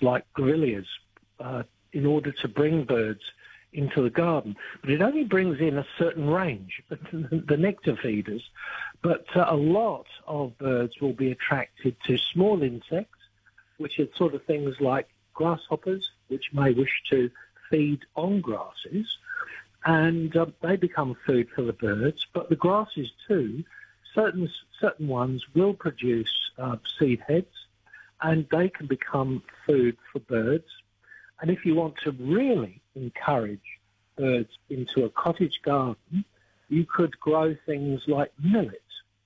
like grevilleas in order to bring birds into the garden. But it only brings in a certain range, the nectar feeders. But a lot of birds will be attracted to small insects, which are sort of things like grasshoppers, which may wish to feed on grasses, and they become food for the birds. But the grasses too, certain ones will produce seed heads, and they can become food for birds. And if you want to really encourage birds into a cottage garden, you could grow things like millet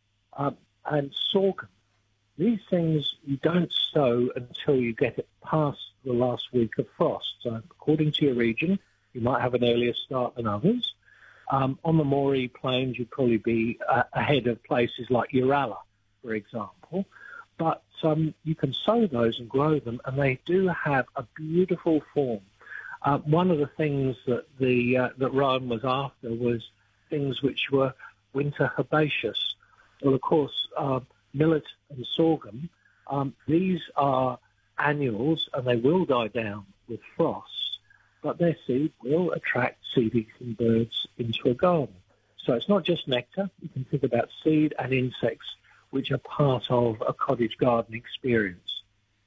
and sorghum. These things you don't sow until you get it past the last week of frost. So according to your region, you might have an earlier start than others. On the Moree Plains, you'd probably be ahead of places like Uralla, for example. But you can sow those and grow them, and they do have a beautiful form. One of the things that that Rowan was after was things which were winter herbaceous. Well, of course, millet and sorghum, these are annuals, and they will die down with frost, but their seed will attract seed-eating birds into a garden. So it's not just nectar. You can think about seed and insects, which are part of a cottage garden experience.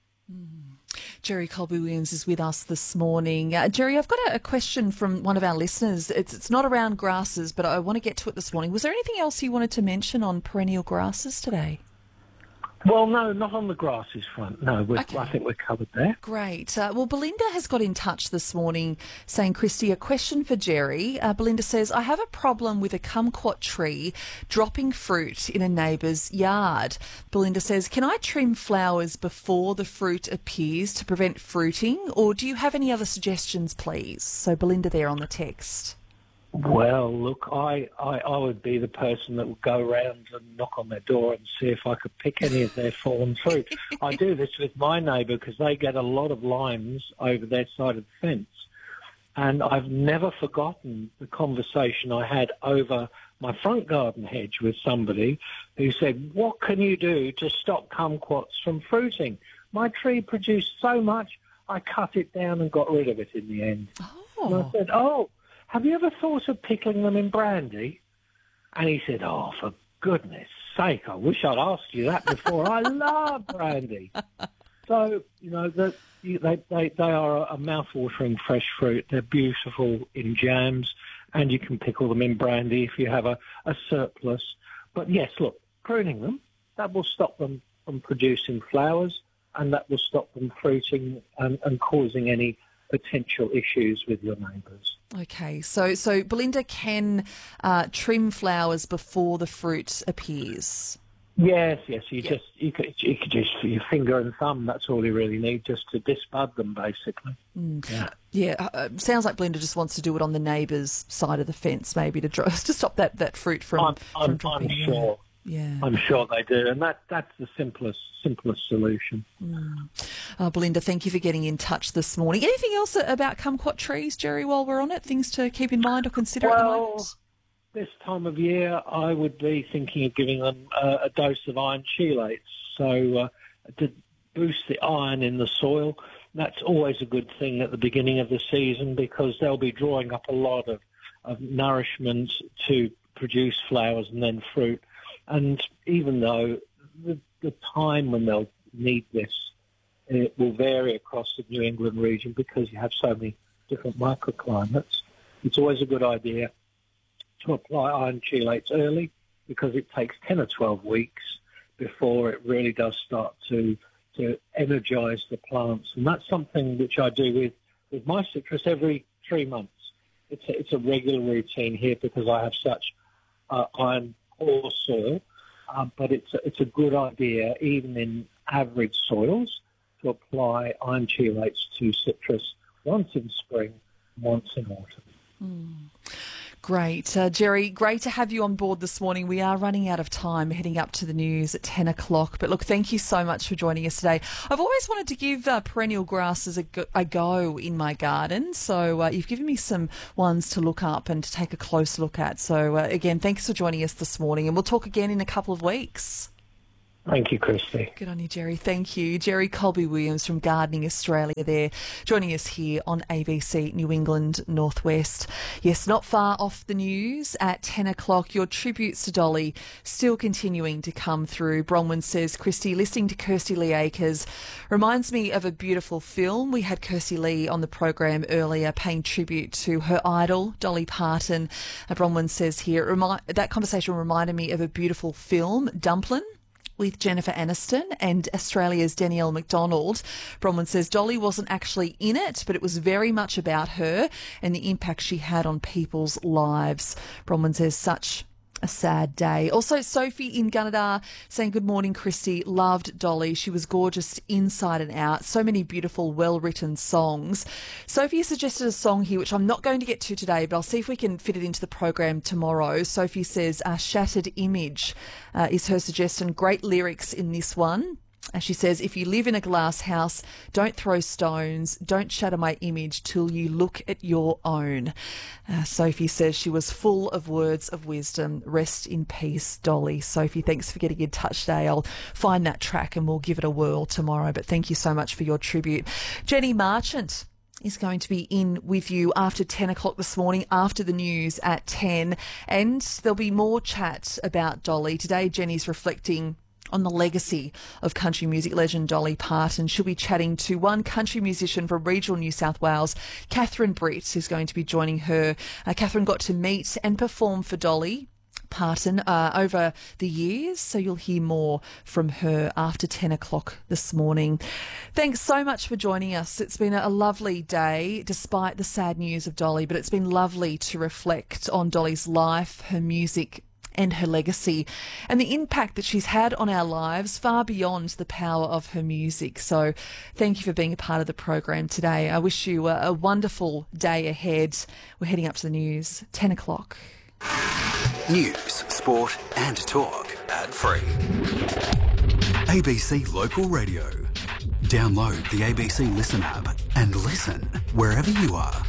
Jerry Colby-Williams is with us this morning. Jerry, I've got a question from one of our listeners. It's not around grasses, but I want to get to it this morning. Was there anything else you wanted to mention on perennial grasses today? Well, no, not on the grasses front. No, Okay. I think we're covered there. Great. Well, Belinda has got in touch this morning saying, Christy, a question for Jerry. Belinda says, I have a problem with a kumquat tree dropping fruit in a neighbour's yard. Belinda says, can I trim flowers before the fruit appears to prevent fruiting, or do you have any other suggestions, please? So Belinda there on the text. Well, look, I would be the person that would go around and knock on their door and see if I could pick any of their fallen fruit. I do this with my neighbour because they get a lot of limes over their side of the fence. And I've never forgotten the conversation I had over my front garden hedge with somebody who said, what can you do to stop kumquats from fruiting? My tree produced so much, I cut it down and got rid of it in the end. And I said, have you ever thought of pickling them in brandy? And he said, oh, for goodness sake, I wish I'd asked you that before. I love brandy. So, they are a mouth-watering fresh fruit. They're beautiful in jams, and you can pickle them in brandy if you have a surplus. But yes, look, pruning them, that will stop them from producing flowers, and that will stop them fruiting and causing any potential issues with your neighbours. Okay, so Belinda can trim flowers before the fruit appears. Yes. You could just your finger and thumb. That's all you really need, just to disbud them, basically. Yeah. Sounds like Belinda just wants to do it on the neighbour's side of the fence, maybe to stop that fruit from dropping. I'm sure. Yeah, I'm sure they do, and that's the simplest solution. Belinda, thank you for getting in touch this morning. Anything else about kumquat trees, Jerry, while we're on it? Things to keep in mind or consider at the moment? This time of year, I would be thinking of giving them a dose of iron chelates, so to boost the iron in the soil. That's always a good thing at the beginning of the season because they'll be drawing up a lot of nourishment to produce flowers and then fruit. And even though the time when they'll need this, it will vary across the New England region because you have so many different microclimates, it's always a good idea to apply iron chelates early because it takes 10 or 12 weeks before it really does start to energize the plants. And that's something which I do with my citrus every 3 months. It's a regular routine here because I have such iron poor soil, but it's a good idea even in average soils to apply iron chelates to citrus once in spring, once in autumn. Great. Jerry, great to have you on board this morning. We are running out of time, heading up to the news at 10 o'clock. But look, thank you so much for joining us today. I've always wanted to give perennial grasses a go in my garden. So you've given me some ones to look up and to take a close look at. So again, thanks for joining us this morning. And we'll talk again in a couple of weeks. Thank you, Christy. Good on you, Jerry. Thank you. Jerry Colby-Williams from Gardening Australia there, joining us here on ABC New England Northwest. Yes, not far off the news at 10 o'clock. Your tributes to Dolly still continuing to come through. Bronwyn says, Christy, listening to Kirsty Lee Akers reminds me of a beautiful film. We had Kirsty Lee on the program earlier paying tribute to her idol, Dolly Parton. Bronwyn says here, that conversation reminded me of a beautiful film, Dumplin', with Jennifer Aniston and Australia's Danielle McDonald. Bronwyn says Dolly wasn't actually in it, but it was very much about her and the impact she had on people's lives. Bronwyn says such a sad day. Also, Sophie in Gunnedah saying, good morning, Christy. Loved Dolly. She was gorgeous inside and out. So many beautiful, well-written songs. Sophie suggested a song here, which I'm not going to get to today, but I'll see if we can fit it into the program tomorrow. Sophie says, Shattered Image is her suggestion. Great lyrics in this one. She says, if you live in a glass house, don't throw stones, don't shatter my image till you look at your own. Sophie says she was full of words of wisdom. Rest in peace, Dolly. Sophie, thanks for getting in touch today. I'll find that track and we'll give it a whirl tomorrow. But thank you so much for your tribute. Jenny Marchant is going to be in with you after 10 o'clock this morning, after the news at 10. And there'll be more chat about Dolly. Today, Jenny's reflecting on the legacy of country music legend Dolly Parton. She'll be chatting to one country musician from regional New South Wales, Catherine Britt, who's going to be joining her. Catherine got to meet and perform for Dolly Parton over the years, so you'll hear more from her after 10 o'clock this morning. Thanks so much for joining us. It's been a lovely day, despite the sad news of Dolly, but it's been lovely to reflect on Dolly's life, her music, and her legacy and the impact that she's had on our lives far beyond the power of her music. So thank you for being a part of the program today. I wish you a wonderful day ahead. We're heading up to the news, 10 o'clock. News, sport and talk ad-free. ABC Local Radio. Download the ABC Listen app and listen wherever you are.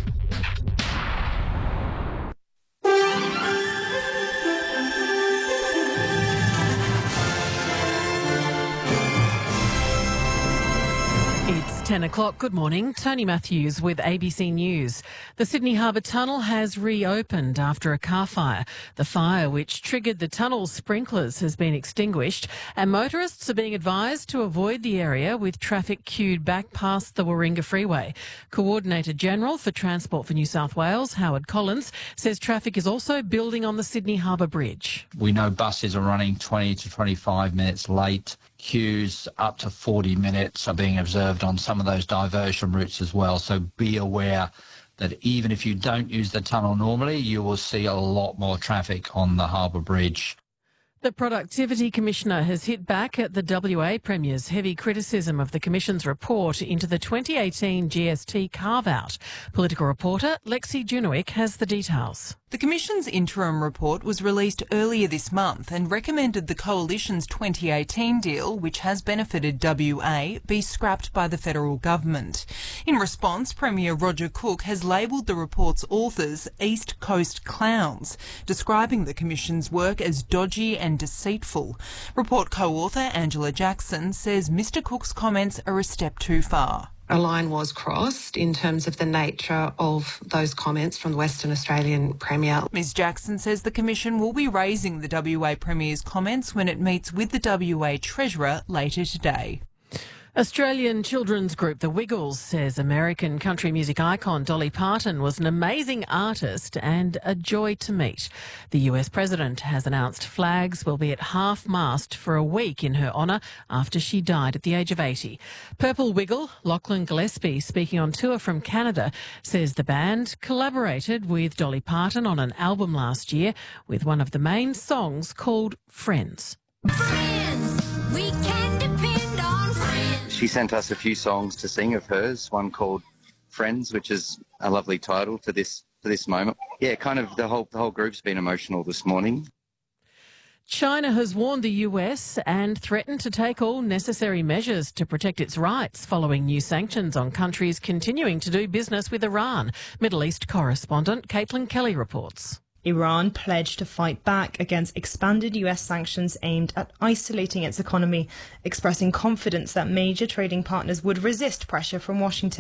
It's 10 o'clock. Good morning. Tony Matthews with ABC News. The Sydney Harbour Tunnel has reopened after a car fire. The fire, which triggered the tunnel's sprinklers, has been extinguished, and motorists are being advised to avoid the area with traffic queued back past the Warringah Freeway. Coordinator General for Transport for New South Wales, Howard Collins, says traffic is also building on the Sydney Harbour Bridge. We know buses are running 20 to 25 minutes late. Queues up to 40 minutes are being observed on some of those diversion routes as well. So be aware that even if you don't use the tunnel normally, you will see a lot more traffic on the Harbour Bridge. The Productivity Commissioner has hit back at the WA Premier's heavy criticism of the Commission's report into the 2018 GST carve-out. Political reporter Lexi Junowick has the details. The Commission's interim report was released earlier this month and recommended the Coalition's 2018 deal, which has benefited WA, be scrapped by the federal government. In response, Premier Roger Cook has labelled the report's authors East Coast clowns, describing the Commission's work as dodgy and deceitful. Report co-author Angela Jackson says Mr Cook's comments are a step too far. A line was crossed in terms of the nature of those comments from the Western Australian Premier. Ms Jackson says the Commission will be raising the WA Premier's comments when it meets with the WA Treasurer later today. Australian children's group The Wiggles says American country music icon Dolly Parton was an amazing artist and a joy to meet. The US President has announced flags will be at half-mast for a week in her honour after she died at the age of 80. Purple Wiggle, Lachlan Gillespie, speaking on tour from Canada, says the band collaborated with Dolly Parton on an album last year with one of the main songs called Friends. Friends, we can depend on friends. She sent us a few songs to sing of hers, one called Friends, which is a lovely title for this moment. Yeah, kind of the whole group's been emotional this morning. China has warned the US and threatened to take all necessary measures to protect its rights following new sanctions on countries continuing to do business with Iran. Middle East correspondent Caitlin Kelly reports. Iran pledged to fight back against expanded US sanctions aimed at isolating its economy, expressing confidence that major trading partners would resist pressure from Washington.